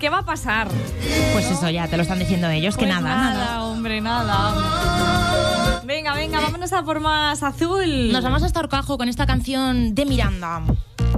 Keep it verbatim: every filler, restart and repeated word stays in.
¿qué va a pasar? Pues eso, ya te lo están diciendo ellos, que Pues nada, nada, nada. hombre, nada. Venga, venga, vámonos a por más azul. Nos vamos hasta Orcajo con esta canción de Miranda.